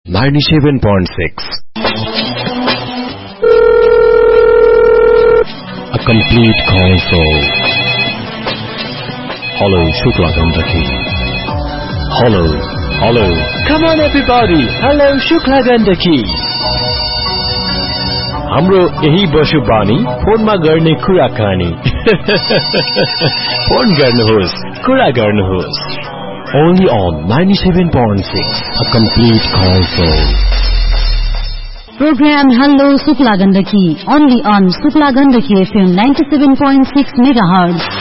97.6. A complete console. Hello, Shukla Gandaki. Hello. Come on everybody. Hello, Shukla Gandaki. हाम्रो यही बसु बानी फोनमा गर्ने कुराकानी. फोन गर्नुहोस्, कुरा गर्नुहोस्. Only on 97.6. A complete console. Program Hello Shukla Gandaki. Only on Shukla Gandaki FM 97.6 MHz.